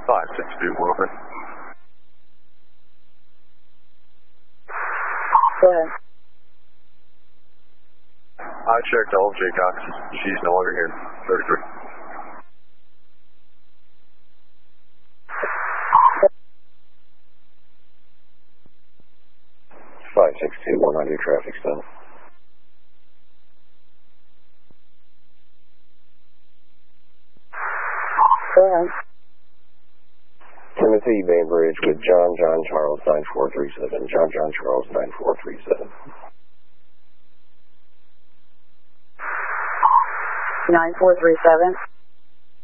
562 100. Go ahead. I checked all of Jaycox. She's no longer here. 33. Traffic stop. Go ahead. Timothy Bainbridge with John Charles 9437. John Charles 9437. 9437.